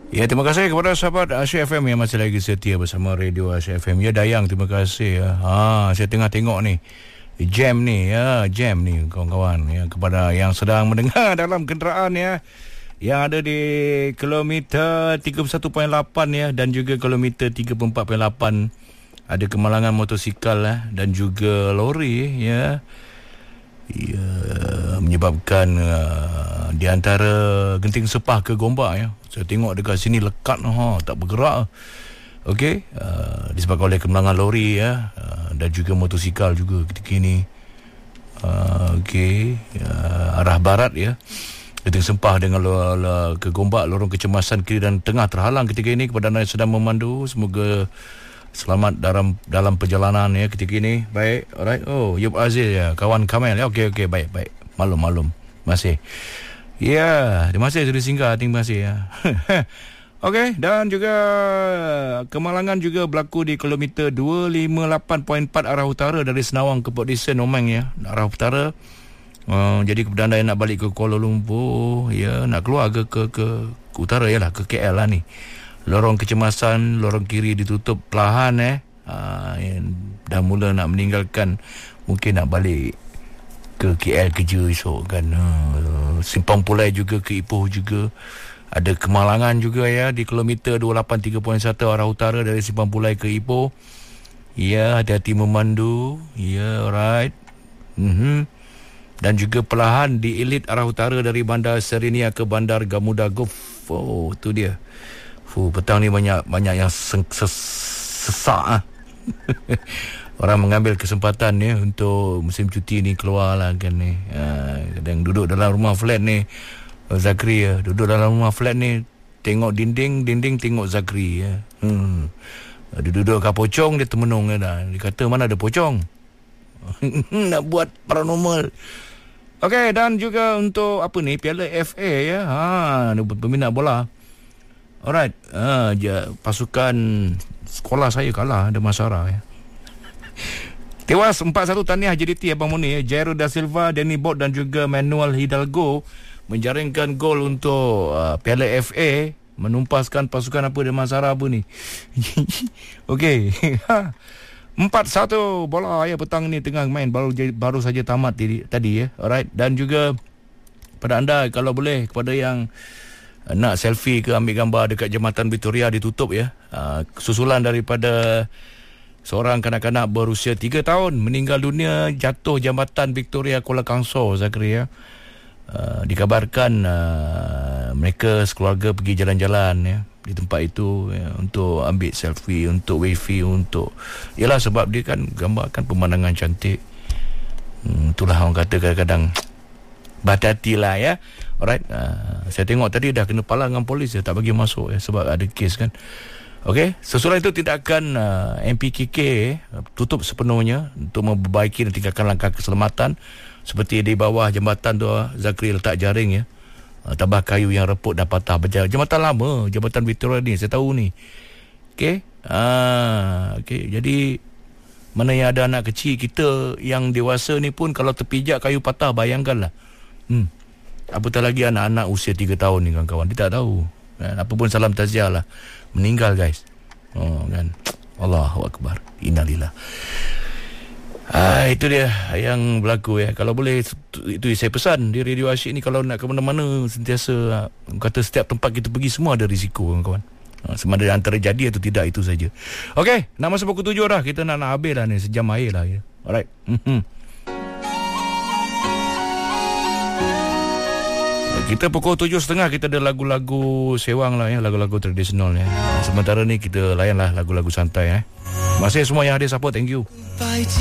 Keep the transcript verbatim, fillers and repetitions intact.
Ya, terima kasih kepada sahabat Asyik F M yang masih lagi setia bersama Radio Asyik F M. Ya, Dayang, terima kasih ya. Ha, saya tengah tengok ni jam ni ya, jam ni kawan-kawan ya, kepada yang sedang mendengar dalam kenderaan ya, yang ada di kilometer tiga puluh satu perpuluhan lapan ya, dan juga kilometer tiga puluh empat perpuluhan lapan ada kemalangan motosikal ya, dan juga lori ya. Ya, menyebabkan uh, di antara Genting Sepah ke Gombak ya. Saya tengok dekat sini lekat ha, tak bergerak. Okey, uh, disebabkan oleh kemalangan lori ya, uh, dan juga motosikal juga ketika ini. Uh, Okey, uh, arah barat ya. Genting Sepah dengan lo, lo, ke Gombak, lorong kecemasan kiri dan tengah terhalang ketika ini. Kepada anda yang sedang memandu, semoga selamat dalam dalam perjalanan ya ketika ini. Baik, alright. Oh, Yub Aziz ya, kawan Kamel ya. Okey okey, baik baik. Malum-malum. Masih. Ya, terima kasih sudah singgah. Terima kasih ya. Okey, dan juga kemalangan juga berlaku di kilometer dua lima lapan perpuluhan empat arah utara dari Senawang ke Port Dickson Omang ya, arah utara. Uh, jadi kepada anda yang nak balik ke Kuala Lumpur ya, nak keluar ke ke ke, ke utara yalah, ke K L lah ni. Lorong kecemasan, lorong kiri ditutup perlahan eh. Uh, dah mula nak meninggalkan, mungkin nak balik ke K L kerja esok kan. Uh, Simpang Pulai juga ke Ipoh juga ada kemalangan juga ya di kilometer dua lapan tiga perpuluhan satu arah utara dari Simpang Pulai ke Ipoh. Ya, hati-hati memandu. Ya, alright. Mhm. Dan juga perlahan di Elite arah utara dari Bandar Serenia ke Bandar Gamuda Gulf. Oh, tu dia. Fuh, petang ni banyak banyak yang seng, ses, sesak ah. Orang mengambil kesempatan ni ya, untuk musim cuti ni keluar lah kan ni. Ha, kadang duduk dalam rumah flat ni, Zakri ya, duduk dalam rumah flat ni, tengok dinding, dinding tengok Zakri ya. Hmm. Dia duduk kat pocong, dia termenung ya dah. Dia kata mana ada pocong. Nak buat paranormal. Okey, dan juga untuk apa ni, Piala F A ya. Ha, peminat bola. Alright, uh, ja, pasukan sekolah saya kalah ada Masara ya. Tewas empat satu tahniah J D T Abang Muni ya. Jairo da Silva, Danny Bot dan juga Manuel Hidalgo menjaringkan gol untuk uh, Piala F A, menumpaskan pasukan apa di Masara apa ni. Okey. empat satu bola ya petang ni tengah main, baru baru saja tamat tadi, tadi ya. Alright, dan juga pada anda kalau boleh, kepada yang nak selfie ke ambil gambar dekat Jambatan Victoria ditutup ya. Uh, susulan daripada seorang kanak-kanak berusia tiga tahun meninggal dunia jatuh Jambatan Victoria Kuala Kangsar, Zakri ya. Uh, dikabarkan uh, mereka sekeluarga pergi jalan-jalan ya di tempat itu ya, untuk ambil selfie, untuk wifi, untuk yalah sebab dia kan gambarkan pemandangan cantik. Hmm, itulah orang kata kadang-kadang berhati-hatilah ya. Alright, uh, saya tengok tadi dah kena pala dengan polis ya, tak bagi masuk ya, sebab ada kes kan. Okey, sesudah itu tindakan uh, M P K K uh, tutup sepenuhnya untuk memperbaiki dan tingkatkan langkah keselamatan, seperti di bawah jambatan tu uh, Zakri letak jaring ya. Uh, tabah kayu yang reput dah patah. Jambatan lama, Jambatan Victoria ni saya tahu ni. Okey. Ah, okey. Jadi mana yang ada anak kecil, kita yang dewasa ni pun kalau terpijak kayu patah, bayangkanlah. Hmm. Apatah lagi anak-anak usia tiga tahun ni kawan-kawan, dia tak tahu kan? Apa pun salam taziah lah, meninggal guys. Oh kan, Allahu Akbar, innalillah. Ah, itu dia yang berlaku ya. Kalau boleh, itu saya pesan di Radio Asyik ni, kalau nak ke mana-mana sentiasa kata setiap tempat kita pergi semua ada risiko kawan-kawan. Sama ada antara jadi atau tidak, itu saja. Okey, nak masuk pukul tujuh dah, kita nak nak habis lah ni, sejam air lah ya. Alright. Mhm. Kita pukul tujuh setengah kita ada lagu-lagu sewang lah ya, lagu-lagu tradisional ya. Sementara ni kita layanlah lagu-lagu santai eh. Masih semua yang ada support, thank you.